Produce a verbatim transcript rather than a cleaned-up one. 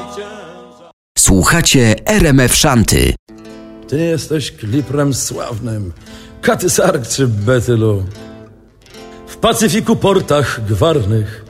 Słuchacie R M F Szanty. Ty jesteś kliprem sławnym, Katy Sark czy Betylu. W Pacyfiku portach gwarnych